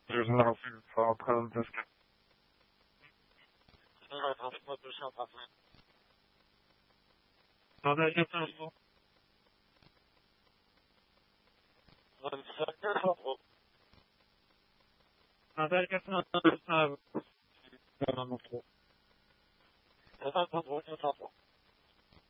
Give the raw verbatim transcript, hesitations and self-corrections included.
There's nothing for this. Надо это что? Надо это надо.